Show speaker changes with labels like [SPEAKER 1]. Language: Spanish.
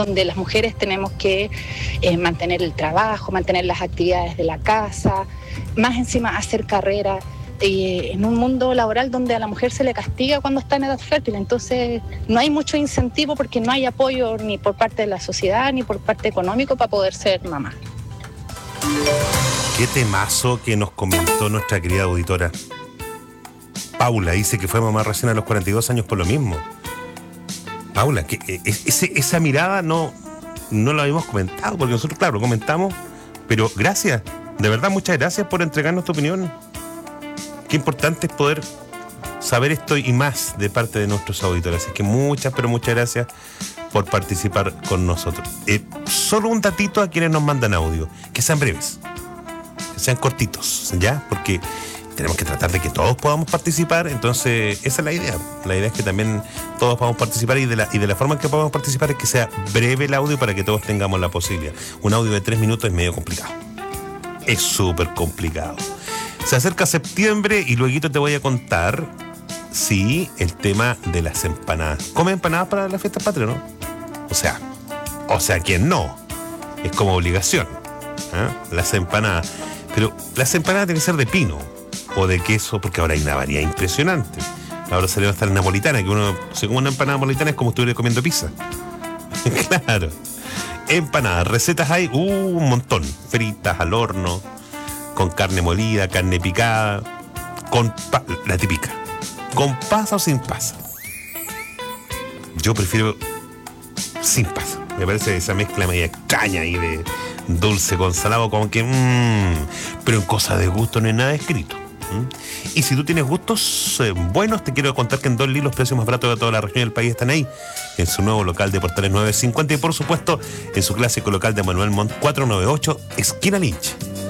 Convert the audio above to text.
[SPEAKER 1] donde las mujeres tenemos que mantener el trabajo, mantener las actividades de la casa, más encima hacer carrera, en un mundo laboral donde a la mujer se le castiga cuando está en edad fértil. Entonces no hay mucho incentivo porque no hay apoyo ni por parte de la sociedad ni por parte económico para poder ser mamá.
[SPEAKER 2] Qué temazo que nos comentó nuestra querida auditora Paula. Dice que fue mamá recién a los 42 años por lo mismo. Paula, que esa mirada no la habíamos comentado, porque nosotros, claro, lo comentamos, pero gracias, de verdad, muchas gracias por entregarnos tu opinión. Qué importante es poder saber esto y más de parte de nuestros auditores. Así que muchas, pero muchas gracias por participar con nosotros. Solo un datito a quienes nos mandan audio, que sean breves, que sean cortitos, ¿ya? Porque tenemos que tratar de que todos podamos participar, entonces esa es la idea. La idea es que también todos podamos participar y de la forma en que podamos participar es que sea breve el audio para que todos tengamos la posibilidad. Un audio de 3 minutos es medio complicado. Es súper complicado. Se acerca septiembre y luego te voy a contar, sí, el tema de las empanadas. ¿Come empanadas para la fiesta patria, no? O sea, ¿quién no? Es como obligación, ¿eh? Las empanadas. Pero las empanadas tienen que ser de pino o de queso, porque ahora hay una variedad impresionante. Ahora salió hasta la napolitana, que uno se come una empanada napolitana es como si estuviera comiendo pizza. Claro. Empanadas, recetas hay un montón. Fritas, al horno, con carne molida, carne picada, con la típica. ¿Con pasa o sin pasa? Yo prefiero sin pasa. Me parece esa mezcla media extraña ahí de dulce con salado, como que pero en cosas de gusto no hay nada escrito. Y si tú tienes gustos buenos, te quiero contar que en Don Lee los precios más baratos de toda la región del país están ahí, en su nuevo local de Portales 950 y por supuesto en su clásico local de Manuel Montt 498, esquina Lynch.